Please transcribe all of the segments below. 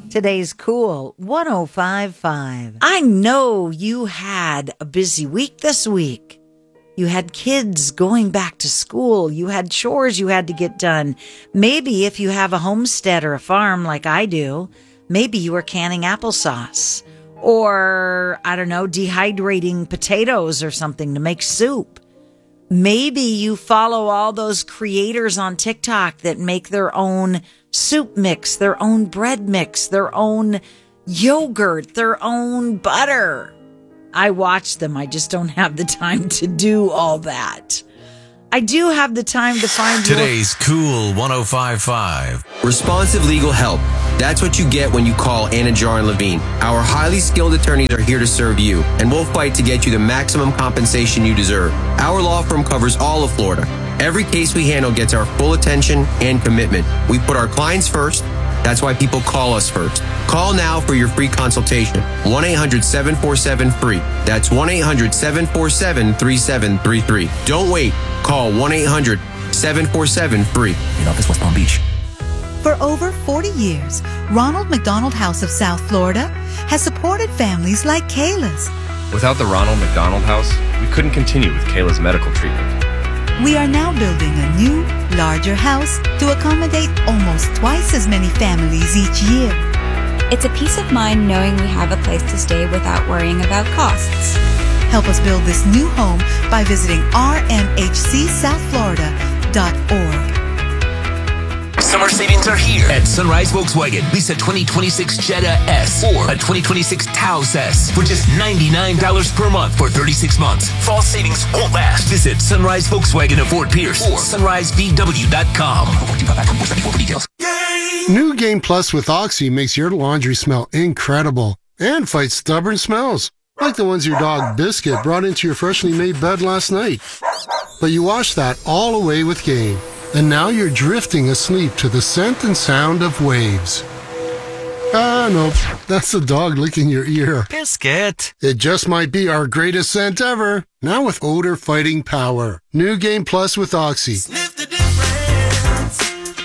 Today's Cool 105.5. I know you had a busy week this week. You had kids going back to school. You had chores you had to get done. Maybe if you have a homestead or a farm like I do, maybe you were canning applesauce or, I don't know, dehydrating potatoes or something to make soup. Maybe you follow all those creators on TikTok that make their own soup mix, their own bread mix, their own yogurt, their own butter. I watch them. I just don't have the time to do all that. I do have the time to find today's Cool 105.5. Responsive legal help. That's what you get when you call Anajar and Levine. Our highly skilled attorneys are here to serve you, and we'll fight to get you the maximum compensation you deserve. Our law firm covers all of Florida. Every case we handle gets our full attention and commitment. We put our clients first. That's why people call us first. Call now for your free consultation. 1-800-747-FREE. That's 1-800-747-3733. Don't wait. Call 1-800-747-FREE. In office, West Palm Beach. For over 40 years, Ronald McDonald House of South Florida has supported families like Kayla's. Without the Ronald McDonald House, we couldn't continue with Kayla's medical treatment. We are now building a new, larger house to accommodate almost twice as many families each year. It's a peace of mind knowing we have a place to stay without worrying about costs. Help us build this new home by visiting rmhcsouthflorida.org. Summer savings are here at Sunrise Volkswagen. Lease a 2026 Jetta S or a 2026 Taos S for just $99 per month for 36 months. Fall savings won't last. Visit Sunrise Volkswagen of Fort Pierce or sunrisevw.com. For details. New Game Plus with Oxy makes your laundry smell incredible and fights stubborn smells, like the ones your dog Biscuit brought into your freshly made bed last night. But you washed that all away with Game. And now you're drifting asleep to the scent and sound of waves. Nope. That's the dog licking your ear. Biscuit. It just might be our greatest scent ever. Now with odor fighting power. New Game Plus with Oxy. Sniff the difference.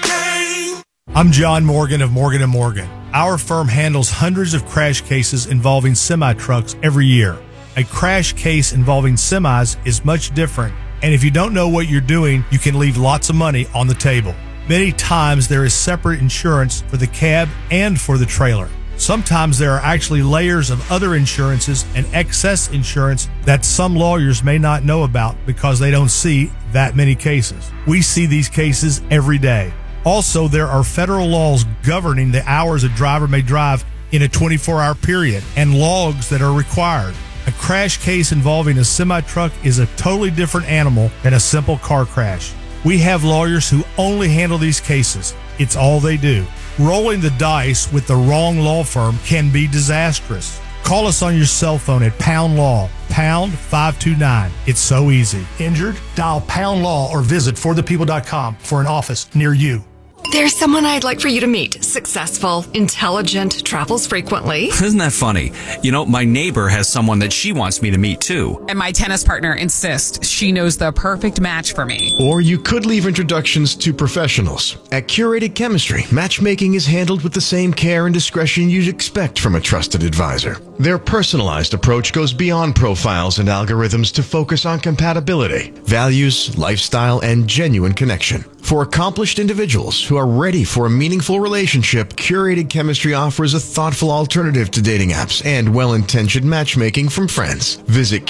Game. I'm John Morgan of Morgan & Morgan. Our firm handles hundreds of crash cases involving semi-trucks every year. A crash case involving semis is much different. And if you don't know what you're doing, you can leave lots of money on the table. Many times there is separate insurance for the cab and for the trailer. Sometimes there are actually layers of other insurances and excess insurance that some lawyers may not know about because they don't see that many cases. We see these cases every day. Also, there are federal laws governing the hours a driver may drive in a 24-hour period and logs that are required. A crash case involving a semi-truck is a totally different animal than a simple car crash. We have lawyers who only handle these cases. It's all they do. Rolling the dice with the wrong law firm can be disastrous. Call us on your cell phone at Pound Law, pound 529. It's so easy. Injured? Dial Pound Law or visit forthepeople.com for an office near you. There's someone I'd like for you to meet. Successful, intelligent, travels frequently. Isn't that funny? You know, my neighbor has someone that she wants me to meet too. And my tennis partner insists she knows the perfect match for me. Or you could leave introductions to professionals. At Curated Chemistry, matchmaking is handled with the same care and discretion you'd expect from a trusted advisor. Their personalized approach goes beyond profiles and algorithms to focus on compatibility, values, lifestyle, and genuine connection. For accomplished individuals who are ready for a meaningful relationship, Curated Chemistry offers a thoughtful alternative to dating apps and well-intentioned matchmaking from friends. Visit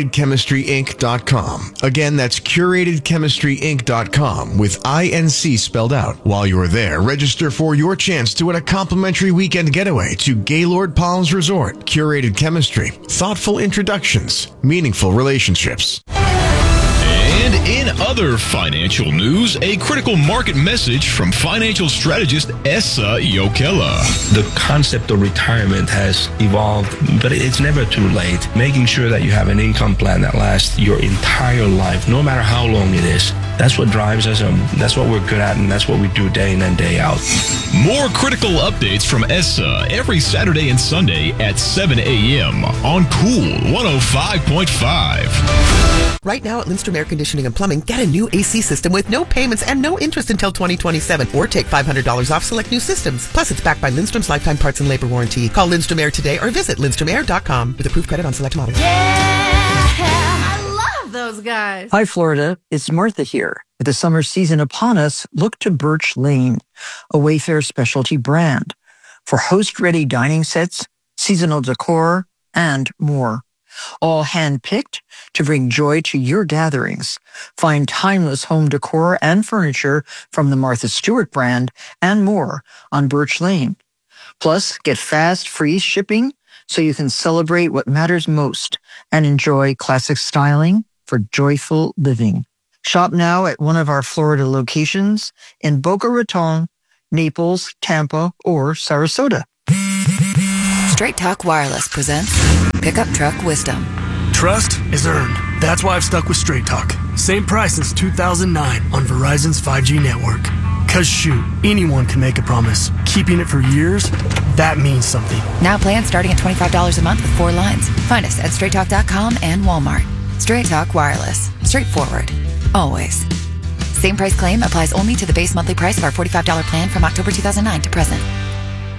CuratedChemistryInc.com. Again, that's CuratedChemistryInc.com with INC spelled out. While you are there, register for your chance to win a complimentary weekend getaway to Gaylord Palms Resort. Curated Chemistry. Thoughtful introductions. Meaningful relationships. And in other financial news, a critical market message from financial strategist Esa Yokela. The concept of retirement has evolved, but it's never too late. Making sure that you have an income plan that lasts your entire life, no matter how long it is, That's what drives us, and that's what we're good at, and that's what we do day in and day out. More critical updates from ESSA every Saturday and Sunday at 7 a.m. on Cool 105.5. Right now at Lindstrom Air Conditioning and Plumbing, get a new AC system with no payments and no interest until 2027, or take $500 off select new systems. Plus, it's backed by Lindstrom's lifetime parts and labor warranty. Call Lindstrom Air today or visit lindstromair.com with approved credit on select models. I love those guys. Hi, Florida. It's Martha here. With the summer season upon us, look to Birch Lane, a Wayfair specialty brand, for host-ready dining sets, seasonal decor, and more. All hand-picked to bring joy to your gatherings. Find timeless home decor and furniture from the Martha Stewart brand and more on Birch Lane. Plus, get fast, free shipping so you can celebrate what matters most and enjoy classic styling for joyful living. Shop now at one of our Florida locations in Boca Raton, Naples, Tampa, or Sarasota. Straight Talk Wireless presents Pickup Truck Wisdom. Trust is earned. That's why I've stuck with Straight Talk. Same price since 2009 on Verizon's 5G network. Cause shoot, anyone can make a promise. Keeping it for years, that means something. Now plans starting at $25 a month with 4 lines. Find us at straighttalk.com and Walmart. Straight Talk Wireless. Straightforward. Always. Same price claim applies only to the base monthly price of our $45 plan from October 2009 to present.